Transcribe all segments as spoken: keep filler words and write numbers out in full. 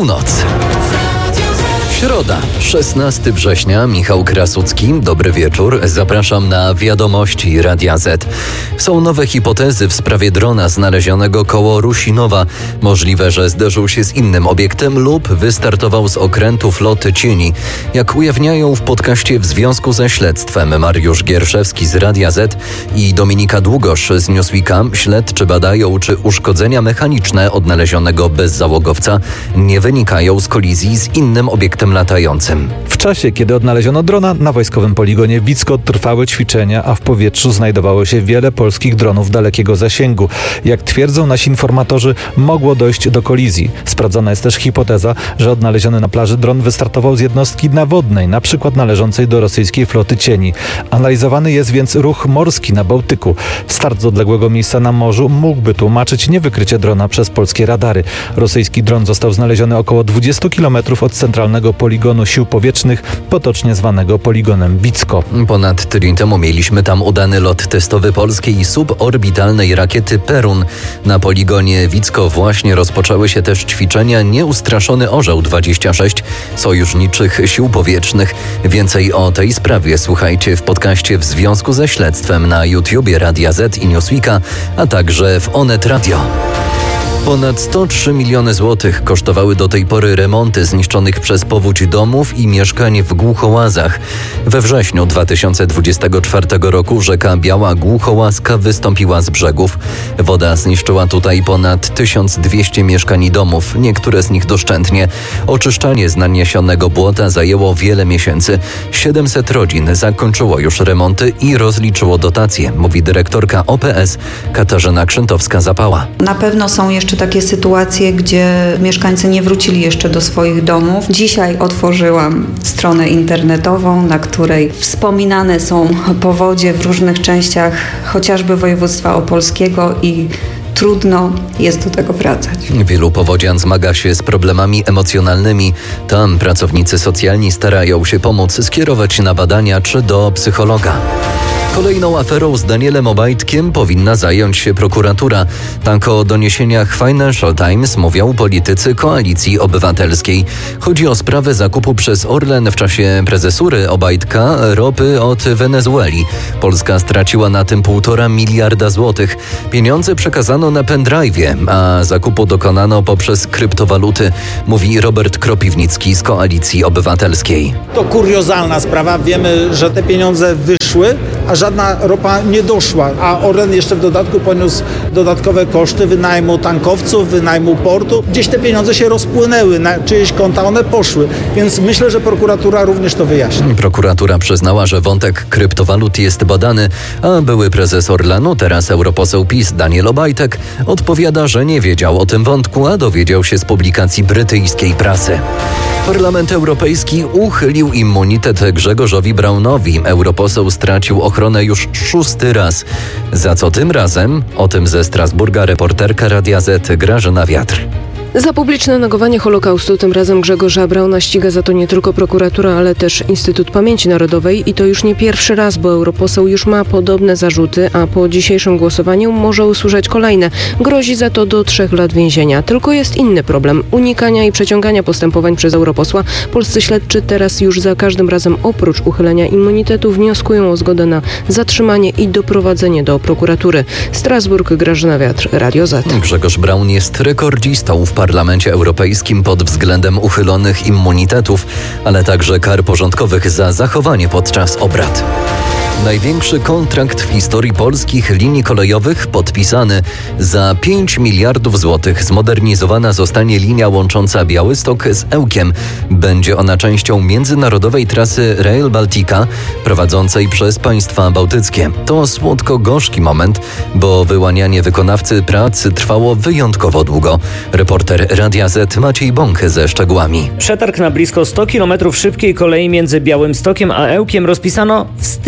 Północ. Środa, szesnastego września, Michał Krasucki. Dobry wieczór. Zapraszam na Wiadomości Radia Z. Są nowe hipotezy w sprawie drona znalezionego koło Rusinowa. Możliwe, że zderzył się z innym obiektem lub wystartował z okrętu floty cieni. Jak ujawniają w podcaście w związku ze śledztwem Mariusz Gierszewski z Radia Z i Dominika Długosz z Newsweeka, śledczy badają, czy uszkodzenia mechaniczne odnalezionego bezzałogowca nie wynikają z kolizji z innym obiektem latającym. W czasie, kiedy odnaleziono drona, na wojskowym poligonie Wicko trwały ćwiczenia, a w powietrzu znajdowało się wiele polskich dronów dalekiego zasięgu. Jak twierdzą nasi informatorzy, mogło dojść do kolizji. Sprawdzona jest też hipoteza, że odnaleziony na plaży dron wystartował z jednostki nawodnej, na przykład należącej do rosyjskiej floty cieni. Analizowany jest więc ruch morski na Bałtyku. Start z odległego miejsca na morzu mógłby tłumaczyć niewykrycie drona przez polskie radary. Rosyjski dron został znaleziony około dwudziestu kilometrów od centralnego poligonu sił powietrznych, potocznie zwanego poligonem Wicko. Ponad tydzień temu mieliśmy tam udany lot testowy polskiej suborbitalnej rakiety Perun. Na poligonie Wicko właśnie rozpoczęły się też ćwiczenia Nieustraszony Orzeł dwadzieścia sześć sojuszniczych sił powietrznych. Więcej o tej sprawie słuchajcie w podcaście w związku ze śledztwem na YouTubie Radia Z i Newsweeka, a także w Onet Radio. Ponad sto trzy miliony złotych kosztowały do tej pory remonty zniszczonych przez powódź domów i mieszkań w Głuchołazach. We wrześniu dwa tysiące dwudziestego czwartego roku rzeka Biała Głuchołazka wystąpiła z brzegów. Woda zniszczyła tutaj ponad tysiąc dwieście mieszkań i domów, niektóre z nich doszczętnie. Oczyszczanie z naniesionego błota zajęło wiele miesięcy. siedemset rodzin zakończyło już remonty i rozliczyło dotacje, mówi dyrektorka O P S Katarzyna Krzętowska-Zapała. Na pewno są jeszcze takie sytuacje, gdzie mieszkańcy nie wrócili jeszcze do swoich domów. Dzisiaj otworzyłam stronę internetową, na której wspominane są powodzie w różnych częściach chociażby województwa opolskiego i trudno jest do tego wracać. Wielu powodzian zmaga się z problemami emocjonalnymi. Tam pracownicy socjalni starają się pomóc, skierować na badania czy do psychologa. Kolejną aferą z Danielem Obajtkiem powinna zająć się prokuratura. Tak o doniesieniach Financial Times mówią politycy Koalicji Obywatelskiej. Chodzi o sprawę zakupu przez Orlen w czasie prezesury Obajtka ropy od Wenezueli. Polska straciła na tym półtora miliarda złotych. Pieniądze przekazano na pendrive'ie, a zakupu dokonano poprzez kryptowaluty, mówi Robert Kropiwnicki z Koalicji Obywatelskiej. To kuriozalna sprawa. Wiemy, że te pieniądze wyszły, a żadna ropa nie doszła, a Orlen jeszcze w dodatku poniósł dodatkowe koszty wynajmu tankowców, wynajmu portu. Gdzieś te pieniądze się rozpłynęły, na czyjeś konta one poszły, więc myślę, że prokuratura również to wyjaśni. Prokuratura przyznała, że wątek kryptowalut jest badany, a były prezes Orlenu, teraz europoseł PiS Daniel Obajtek, odpowiada, że nie wiedział o tym wątku, a dowiedział się z publikacji brytyjskiej prasy. Parlament Europejski uchylił immunitet Grzegorzowi Braunowi. Europoseł stracił ochronę już szósty raz. Za co tym razem? O tym ze Strasburga reporterka Radia Z Grażyna Wiatr. Za publiczne negowanie Holokaustu tym razem Grzegorza Brauna ściga za to nie tylko prokuratura, ale też Instytut Pamięci Narodowej i to już nie pierwszy raz, bo europoseł już ma podobne zarzuty, a po dzisiejszym głosowaniu może usłyszeć kolejne. Grozi za to do trzech lat więzienia. Tylko jest inny problem. Unikania i przeciągania postępowań przez europosła. Polscy śledczy teraz już za każdym razem oprócz uchylenia immunitetu wnioskują o zgodę na zatrzymanie i doprowadzenie do prokuratury. Strasburg, Grażyna Wiatr, Radio Z. Grzegorz Braun jest rekordzistą w Parlamencie Europejskim pod względem uchylonych immunitetów, ale także kar porządkowych za zachowanie podczas obrad. Największy kontrakt w historii polskich linii kolejowych podpisany. Za pięć miliardów złotych zmodernizowana zostanie linia łącząca Białystok z Ełkiem. Będzie ona częścią międzynarodowej trasy Rail Baltica prowadzącej przez państwa bałtyckie. To słodko-gorzki moment, bo wyłanianie wykonawcy prac trwało wyjątkowo długo. Reporter Radia Z Maciej Bąk ze szczegółami. Przetarg na blisko sto kilometrów szybkiej kolei między Białymstokiem a Ełkiem rozpisano w styczniu dwa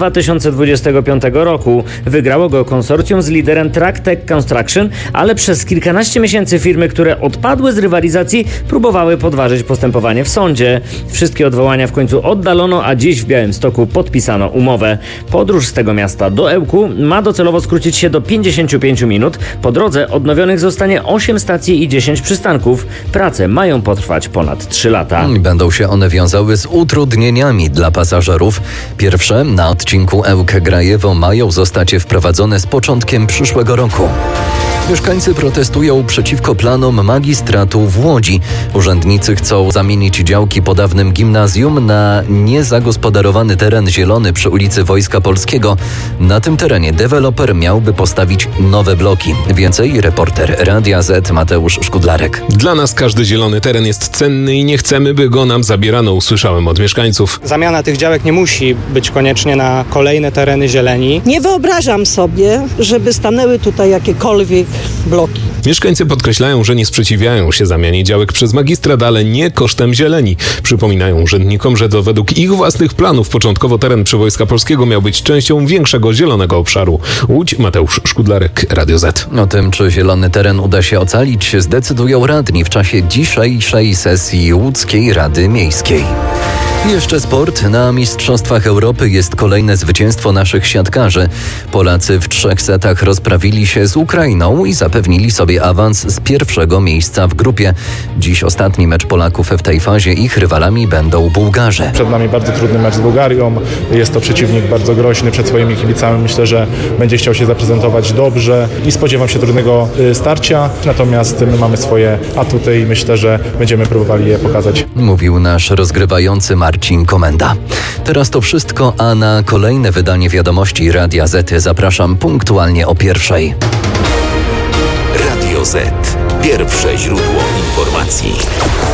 dwa tysiące dwudziestego piątego roku. Wygrało go konsorcjum z liderem Tractech Construction, ale przez kilkanaście miesięcy firmy, które odpadły z rywalizacji, próbowały podważyć postępowanie w sądzie. Wszystkie odwołania w końcu oddalono, a dziś w Białymstoku podpisano umowę. Podróż z tego miasta do Ełku ma docelowo skrócić się do pięćdziesięciu pięciu minut. Po drodze odnowionych zostanie osiem stacji i dziesięć przystanków. Prace mają potrwać ponad trzy lata. Będą się one wiązały z utrudnieniami dla pasażerów. Pierwsze na odcinku Ełk-Grajewo mają zostać wprowadzone z początkiem przyszłego roku. Mieszkańcy protestują przeciwko planom magistratu w Łodzi. Urzędnicy chcą zamienić działki po dawnym gimnazjum na niezagospodarowany teren zielony przy ulicy Wojska Polskiego. Na tym terenie deweloper miałby postawić nowe bloki. Więcej reporter Radia Z Mateusz Szkudlarek. Dla nas każdy zielony teren jest cenny i nie chcemy, by go nam zabierano, usłyszałem od mieszkańców. Zamiana tych działek nie musi być koniecznie na kolejne tereny zieleni. Nie wyobrażam sobie, żeby stanęły tutaj jakiekolwiek bloki. Mieszkańcy podkreślają, że nie sprzeciwiają się zamianie działek przez magistrat, ale nie kosztem zieleni. Przypominają urzędnikom, że to według ich własnych planów początkowo teren przy Wojska Polskiego miał być częścią większego zielonego obszaru. Łódź, Mateusz Szkudlarek, Radio Z. O tym, czy zielony teren uda się ocalić, zdecydują radni w czasie dzisiejszej sesji Łódzkiej Rady Miejskiej. Jeszcze sport. Na Mistrzostwach Europy jest kolejne zwycięstwo naszych siatkarzy. Polacy w trzech setach rozprawili się z Ukrainą i zapewnili sobie awans z pierwszego miejsca w grupie. Dziś ostatni mecz Polaków w tej fazie. Ich rywalami będą Bułgarze. Przed nami bardzo trudny mecz z Bułgarią. Jest to przeciwnik bardzo groźny przed swoimi kibicami. Myślę, że będzie chciał się zaprezentować dobrze i spodziewam się trudnego starcia. Natomiast my mamy swoje atuty i myślę, że będziemy próbowali je pokazać. Mówił nasz rozgrywający Marcin Komenda. Teraz to wszystko, a na kolejne wydanie Wiadomości Radia Z zapraszam punktualnie o pierwszej. Radio Z. Pierwsze źródło informacji.